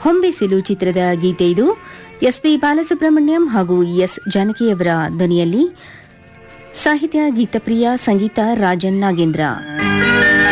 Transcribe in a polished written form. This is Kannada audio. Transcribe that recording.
ಹೊಂಬಿಸಿಲು ಚಿತ್ರದ ಗೀತೆ ಇದು. ಎಸ್ಪಿ ಬಾಲಸುಬ್ರಹ್ಮಣ್ಯಂ ಹಾಗೂ ಎಸ್ ಜಾನಕಿಯವರ ಧ್ವನಿಯಲ್ಲಿ. ಸಾಹಿತ್ಯ ಗೀತಪ್ರಿಯ, ಸಂಗೀತ ರಾಜನ್ ನಾಗೇಂದ್ರ.